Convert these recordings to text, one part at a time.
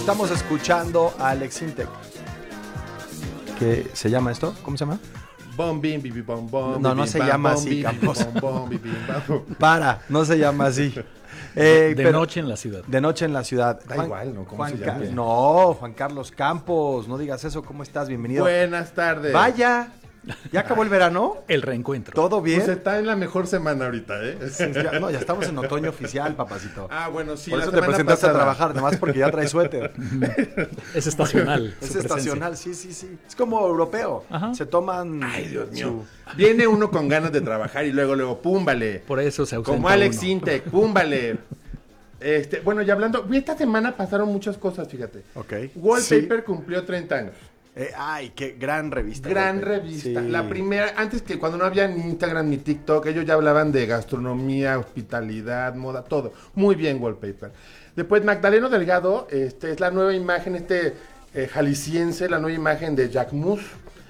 Estamos escuchando a Alex Intec. ¿Qué se llama esto? ¿Cómo se llama? Bom, bim, bibi, bom, bom. No, no se llama así, Campos. Para, no se llama así. De noche en la ciudad. De noche en la ciudad. Da igual, ¿no? ¿Cómo se llama? No, Juan Carlos Campos, no digas eso. ¿Cómo estás? Bienvenido. Buenas tardes. Vaya, ¿ya acabó el verano? El reencuentro. ¿Todo bien? Pues está en la mejor semana ahorita, ¿eh? Sí, ya estamos en otoño oficial, papacito. Ah, bueno, sí. Por la eso te semana presentaste pasada. a trabajar, además porque ya traes suéter. Es estacional. Es su estacional, sí. Es como europeo. Ajá. Se toman... Ay, Dios mío. Viene uno con ganas de trabajar y luego, púmbale. Por eso se ausenta Como Alex uno. Intec, púmbale. Bueno, y hablando, esta semana pasaron muchas cosas, fíjate. Ok. Wallpaper cumplió 30 años. Ay, qué gran revista. Gran Wallpaper. revista. Sí. La primera, antes que cuando no había ni Instagram ni TikTok, ellos ya hablaban de gastronomía, hospitalidad, moda, todo. Muy bien, Wallpaper. Después, Magdaleno Delgado, es la nueva imagen, jalisciense, la nueva imagen de Jack Mus.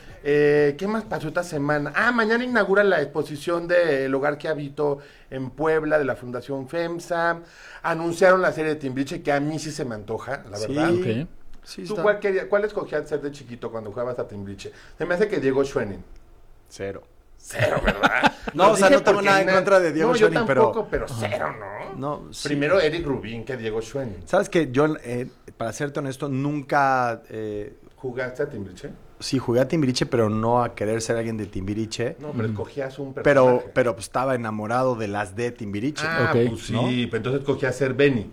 ¿Qué más pasó esta semana? Mañana inaugura la exposición de El Hogar que Habito en Puebla, de la Fundación FEMSA. Anunciaron la serie de Timbiriche, que a mí sí se me antoja, la Sí. verdad. Ok. Sí, ¿Tú está. cuál escogías ser de chiquito cuando jugabas a Timbiriche? Se me hace que Diego Schwenning. Cero. Cero, ¿verdad? No, Lo o sea, dije no tengo porque nada en contra de Diego Schwenning, yo tampoco, pero cero, ¿no? No, sí. Primero Eric Rubin que Diego Schwenning. ¿Sabes que yo, para serte honesto, nunca... ¿Jugaste a Timbiriche? sí, jugué a Timbiriche, pero no a querer ser alguien de Timbiriche. No, pero escogías un personaje. Pero pues, estaba enamorado de las de Timbiriche. Ok, pues sí, ¿no? pero entonces escogías ser Benny.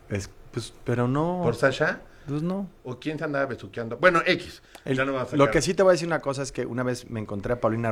Pero no. ¿Por Sasha? Pues no. ¿O quién se andaba besuqueando? Bueno, X. Ya no va a sacar. Lo que sí te voy a decir una cosa es que una vez me encontré a Paulina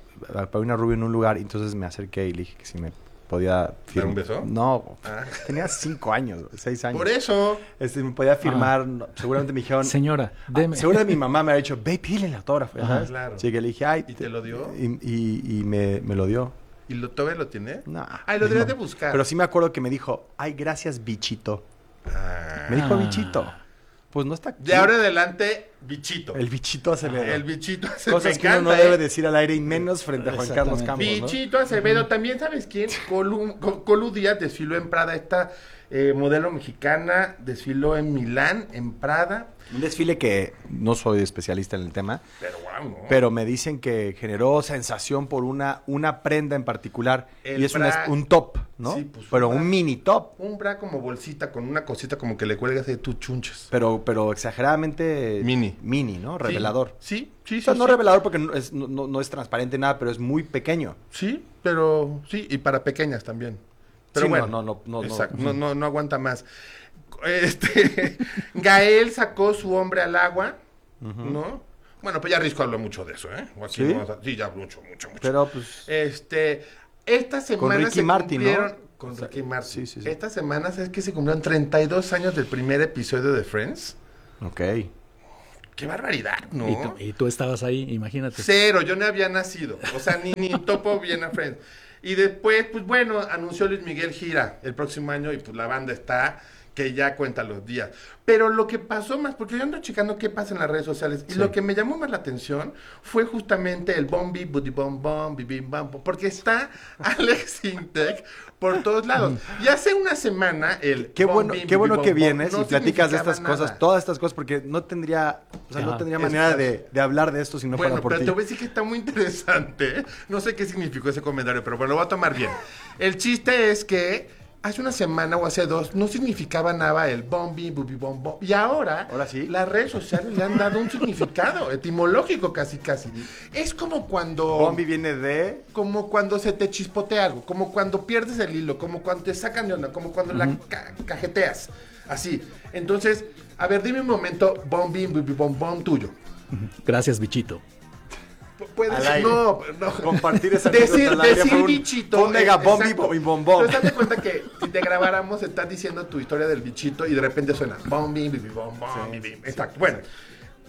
Rubio en un lugar y entonces me acerqué y le dije que si me podía ¿Dar un beso? No, Ah. tenía 5 años, 6 años. Por eso. Me podía firmar, seguramente me dijeron... Señora, deme. Seguramente mi mamá me había dicho, ve, pídele el autógrafo, ya Ajá, ¿sabes? claro. Así que le dije, ay... ¿Y te lo dio? Y me lo dio. ¿Y todavía lo tiene? No. Ay, lo deberías de buscar. Pero sí me acuerdo que me dijo, ay, gracias, bichito. Ah. Me dijo Ah. bichito. Pues no está... De ahora en adelante, bichito. El bichito Acevedo. El bichito Cosas me que uno no encanta, debe decir al aire y menos frente a Juan Carlos Exactamente. Campos, ¿no? Bichito Acevedo. También, ¿sabes quién? Colu Díaz desfiló en Prada. Esta modelo mexicana desfiló en Milán, en Prada. Un desfile que no soy especialista en el tema, Pero wow, ¿no? pero me dicen que generó sensación por una prenda en particular. El Y es bra- un top, ¿no? Sí, pues, pero un bra- un mini top. Un bra como bolsita, con una cosita como que le cuelgas de tus chunches. Pero exageradamente... Mini. ¿no? Revelador. Sí. O sea, no revelador porque no es transparente nada, pero es muy pequeño. Sí, pero sí, y para pequeñas también. Pero Sí, bueno, no. exacto, no aguanta más. Gael sacó su hombre al agua, ¿no? Bueno, pues ya Risco habló mucho de eso, ¿eh? O aquí ¿Sí? no vamos a- sí, ya mucho. Pero pues... Esta semana Ricky se Martin, ¿no? cumplieron... Con Ricky Martin. Sí. Esta semana es que se cumplieron 32 años del primer episodio de Friends. Ok. ¡Qué barbaridad!, ¿no? Y tú estabas ahí, imagínate. Cero, yo no había nacido. O sea, ni topo bien a Friends. Y después, pues bueno, anunció Luis Miguel gira el próximo año y pues la banda está que ya cuenta los días. Pero lo que pasó más, porque yo ando checando qué pasa en las redes sociales, y lo que me llamó más la atención fue justamente el bombi, buddy bom bom, bibim bam, porque está Alex Intec por todos lados. Y hace una semana el Qué bom, bueno, bim, qué bueno bibim, que bom, bom, vienes no y platicas de estas significaba cosas, nada. todas estas cosas, porque no tendría manera de hablar de esto si no Bueno, fuera por pero ti. te voy a decir que está muy interesante, ¿eh? No sé qué significó ese comentario, pero bueno, lo voy a tomar bien. El chiste es que hace una semana o hace dos no significaba nada el bombi, bubi, bom, bom. Y ahora sí. las redes sociales le han dado un significado etimológico casi. Es como cuando... Bombi viene de... Como cuando se te chispotea algo, como cuando pierdes el hilo, como cuando te sacan de onda, como cuando la cajeteas. Así. Entonces, a ver, dime un momento, bombi, bubi, bom, bom tuyo. Gracias, bichito. Puedes Al aire. no, Compartir esa decir, anécdota al aire decir fue un- bichito. fue un mega bombi, exacto. bombi, bom, bom. Entonces, date cuenta que si te grabáramos, estás diciendo tu historia del bichito y de repente suena bombi, bibi, bom, bom, bibi. Exacto. Bueno,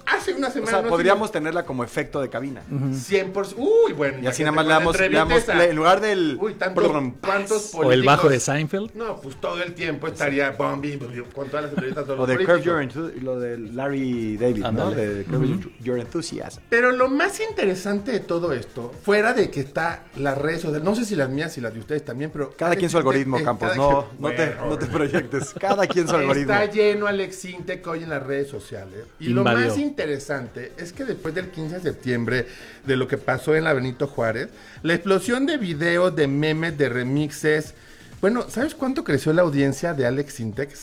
Hace una O semana... sea, no podríamos tenerla como efecto de cabina. 100%. Uy, bueno. Y así imagínate, nada más con le la damos, entrevista esa. en lugar del... Uy, ¿cuántos políticos? O el bajo de Seinfeld. No, pues todo el tiempo estaría Bombi con todas las entrevistas. Todos O de los Curb políticos. Your Enthusiasm, lo de Larry David, ¿no? Ándale. De Curb Your Enthusiasm. Pero lo más interesante de todo esto, fuera de que está las redes sociales, no sé si las mías y las de ustedes también, pero... Cada quien su algoritmo, Campos. cada No te proyectes. Cada quien su algoritmo. Está lleno Alex Intec hoy en las redes sociales. Y lo Invadió. más interesante es que después del 15 de septiembre, de lo que pasó en la Benito Juárez, la explosión de videos, de memes, de remixes. Bueno, ¿sabes cuánto creció la audiencia de Alex Intec?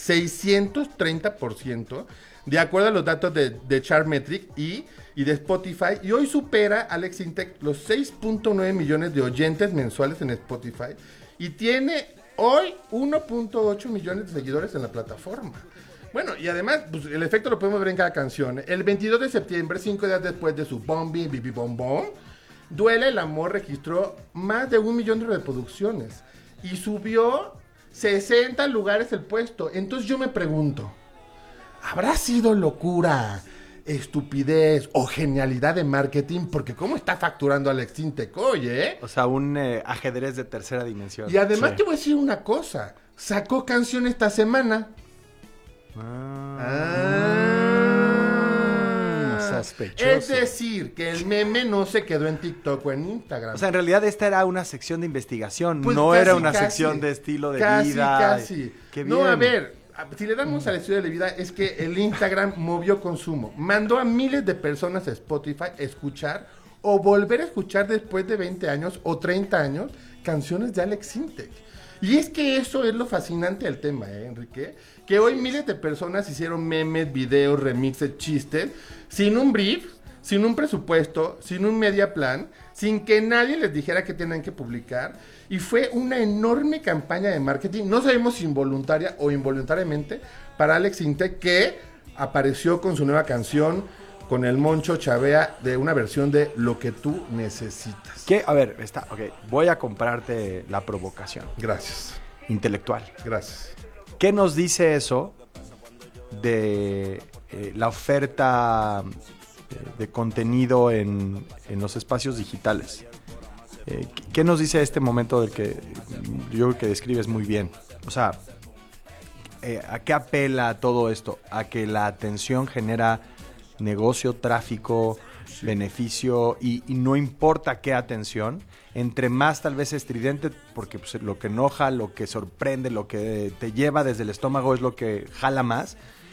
630%, de acuerdo a los datos de Chartmetric y de Spotify. Y hoy supera Alex Intec los 6.9 millones de oyentes mensuales en Spotify. Y tiene hoy 1.8 millones de seguidores en la plataforma. Bueno, y además, pues, el efecto lo podemos ver en cada canción. El 22 de septiembre, 5 días después de su Bombi, Bibi Bom Bom, Duele el Amor registró más de 1 millón de reproducciones y subió 60 lugares el puesto. Entonces yo me pregunto, ¿habrá sido locura, estupidez o genialidad de marketing? Porque ¿cómo está facturando Alex Intec hoy, O sea, un ajedrez de tercera dimensión. Y además Sí. te voy a decir una cosa, sacó canción esta semana. Sospechoso. Es decir, que el meme no se quedó en TikTok o en Instagram. O sea, en realidad esta era una sección de investigación, Pues no casi, era una casi. sección de estilo de Casi, vida. casi. Qué No, bien. a ver, si le damos al estilo de vida, es que el Instagram movió consumo. Mandó a miles de personas a Spotify a escuchar o volver a escuchar después de 20 años o 30 años canciones de Alex Intec. Y es que eso es lo fascinante del tema, Enrique. Que hoy miles de personas hicieron memes, videos, remixes, chistes, sin un brief, sin un presupuesto, sin un media plan, sin que nadie les dijera que tenían que publicar. Y fue una enorme campaña de marketing, no sabemos si involuntaria o involuntariamente, para Alex Intec, que apareció con su nueva canción, con el Moncho Chavea, de una versión de Lo que tú necesitas. ¿Qué? A ver, voy a comprarte la provocación Gracias, intelectual. gracias. ¿Qué nos dice eso de la oferta de contenido en los espacios digitales? ¿Qué nos dice este momento del que yo creo que describes muy bien? O sea, ¿a qué apela todo esto? A que la atención genera negocio, tráfico, beneficio y no importa qué atención. Entre más tal vez estridente, porque pues, lo que enoja, lo que sorprende, lo que te lleva desde el estómago es lo que jala más.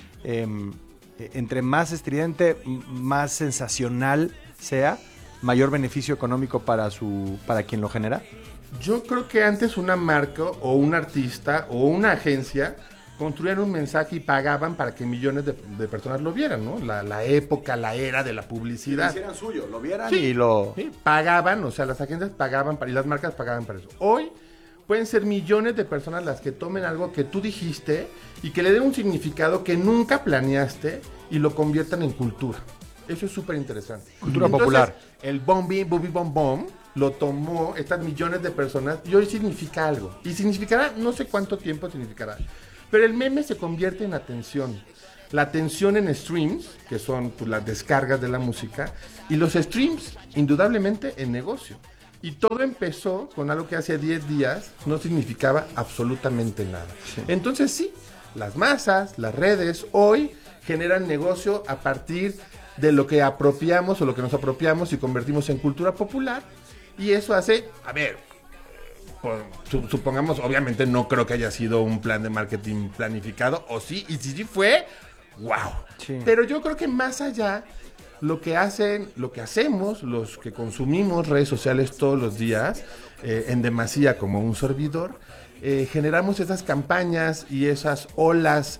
Entre más estridente, más sensacional sea, mayor beneficio económico para quien lo genera. Yo creo que antes una marca o un artista o una agencia construían un mensaje y pagaban para que millones de personas lo vieran, ¿no? La época, la era de la publicidad. suyo, lo vieran Sí. y lo... Sí, pagaban, o sea, las agencias pagaban y las marcas pagaban para eso. Hoy pueden ser millones de personas las que tomen algo que tú dijiste y que le den un significado que nunca planeaste y lo conviertan en cultura. Eso es súper interesante. Cultura popular. El Bombi, Bubi Bom Bom lo tomó estas millones de personas y hoy significa algo. Y significará, no sé cuánto tiempo significará. Pero el meme se convierte en atención. La atención en streams, que son pues, las descargas de la música, y los streams, indudablemente, en negocio. Y todo empezó con algo que hace 10 días no significaba absolutamente nada. Sí. Entonces sí, las masas, las redes, hoy generan negocio a partir de lo que apropiamos o lo que nos apropiamos y convertimos en cultura popular. Y eso hace, a ver, supongamos, obviamente no creo que haya sido un plan de marketing planificado, o sí, y si sí fue, wow. Sí. Pero yo creo que más allá, lo que hacemos, los que consumimos redes sociales todos los días, en demasía como un servidor, generamos esas campañas y esas olas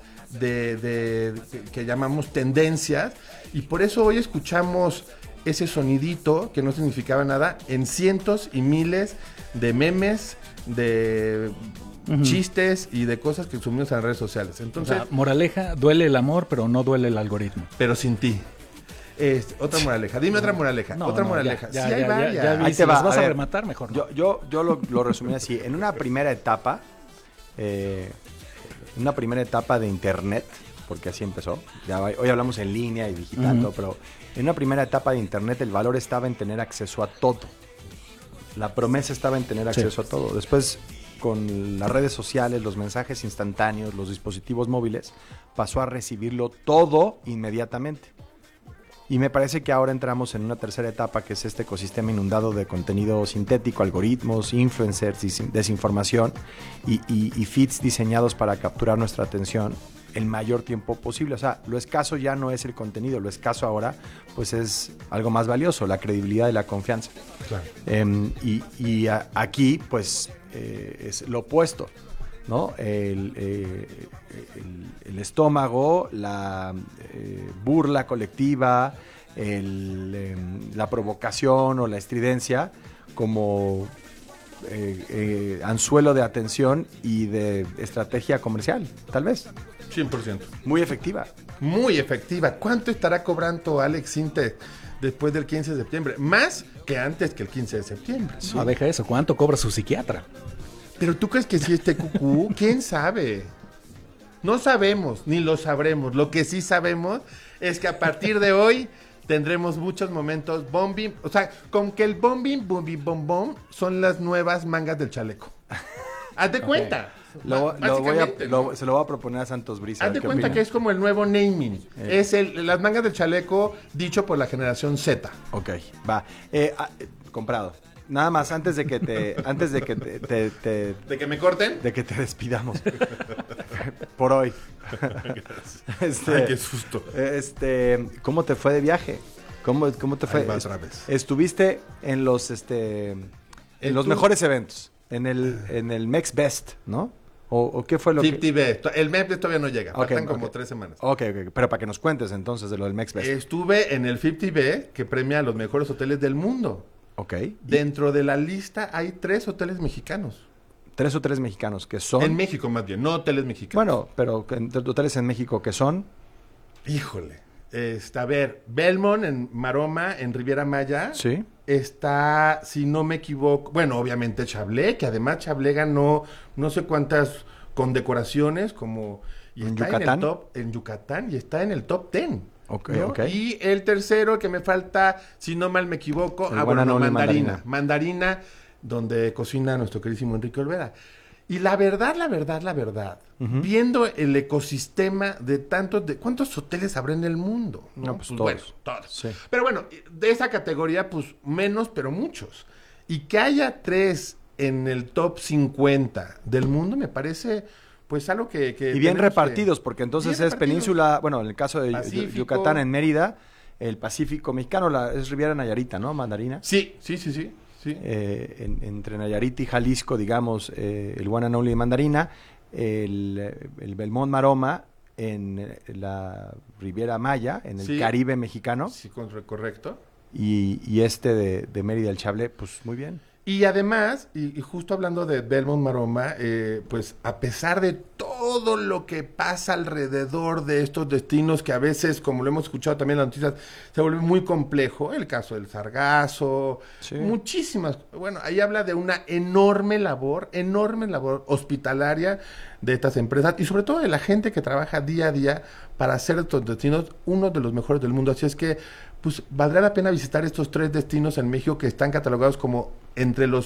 que llamamos tendencias, y por eso hoy escuchamos ese sonidito que no significaba nada en cientos y miles de memes, de chistes y de cosas que consumimos en redes sociales. Entonces, o sea, moraleja, duele el amor, pero no duele el algoritmo. Pero sin ti. Otra moraleja. Dime otra moraleja. No, otra no, moraleja. Ya, sí, hay varias. Ahí si te va. las vas a ver, rematar, mejor no. Yo lo resumí así. En una primera etapa de internet, porque así empezó. Hoy hablamos en línea y digital, ¿no? Pero en una primera etapa de Internet el valor estaba en tener acceso a todo. La promesa estaba en tener acceso a todo. Después, con las redes sociales, los mensajes instantáneos, los dispositivos móviles, pasó a recibirlo todo inmediatamente. Y me parece que ahora entramos en una tercera etapa, que es este ecosistema inundado de contenido sintético, algoritmos, influencers, desinformación y feeds diseñados para capturar nuestra atención el mayor tiempo posible. O sea, lo escaso ya no es el contenido, lo escaso ahora pues es algo más valioso, la credibilidad y la confianza. Claro. Aquí pues es lo opuesto, ¿no? El estómago, la burla colectiva, la provocación o la estridencia como anzuelo de atención y de estrategia comercial, tal vez. 100%. Muy efectiva. Muy efectiva. ¿Cuánto estará cobrando Alex Sintek después del 15 de septiembre? Más que antes que el 15 de septiembre. No, deja eso. ¿Cuánto cobra su psiquiatra? Pero tú crees que sí esté cucú, ¿quién sabe? No sabemos, ni lo sabremos. Lo que sí sabemos es que a partir de hoy tendremos muchos momentos bombing. O sea, con que el bombing, bombing, bom, bom son las nuevas mangas del chaleco. Hazte cuenta. Se lo voy a proponer a Santos Brisa. Hazte cuenta que es como el nuevo naming. Es las mangas del chaleco dicho por la generación Z. Ok, va. Comprado. Nada más, antes de que ¿De que me corten? de que te despidamos. Por hoy. Ay, qué susto. ¿Cómo te fue de viaje? ¿Cómo te fue? Ahí va otra vez. Estuviste en los mejores eventos, en el Mex Best, ¿no? ¿O qué fue lo 50B. El MEP todavía no llega. Okay, Faltan como 3 semanas. Ok. Pero para que nos cuentes entonces de lo del Mex Best. Estuve en el 50B, que premia a los mejores hoteles del mundo. Ok. Dentro de la lista hay 3 hoteles mexicanos. 3 hoteles mexicanos que son... En México más bien, no hoteles mexicanos. Bueno, pero hoteles en México que son... Híjole. A ver, Belmont en Maroma, en Riviera Maya. Sí. Está, si no me equivoco, bueno, obviamente Chablé, que además Chablé ganó no sé cuántas condecoraciones, como... Y ¿En está Yucatán? en Yucatán, y está en el top 10. Ok, ¿no? ok. Y el tercero que me falta, si no mal me equivoco, Mandarina. Mandarina, donde cocina nuestro queridísimo Enrique Olvera. Y la verdad, viendo el ecosistema de ¿cuántos hoteles habrá en el mundo? No, pues todos. Bueno, todos. Sí. Pero bueno, de esa categoría, pues menos, pero muchos. Y que haya 3 en el top 50 del mundo, me parece... Pues algo que y bien repartidos, porque entonces es península, bueno, en el caso de Pacífico. Yucatán, en Mérida, el Pacífico mexicano, es Riviera Nayarita, ¿no? Mandarina. Sí. Entre Nayarit y Jalisco, digamos, el One and Only de Mandarina, el Belmont Maroma en la Riviera Maya, en el Caribe mexicano. Sí, correcto. Y de Mérida, el Chablé, pues muy bien. Y además, y justo hablando de Belmont Maroma, pues a pesar de todo lo que pasa alrededor de estos destinos que a veces, como lo hemos escuchado también en las noticias, se vuelve muy complejo, el caso del sargazo, muchísimas, bueno, ahí habla de una enorme labor hospitalaria de estas empresas y sobre todo de la gente que trabaja día a día para hacer estos destinos uno de los mejores del mundo. Así es que pues valdrá la pena visitar estos 3 destinos en México que están catalogados como entre los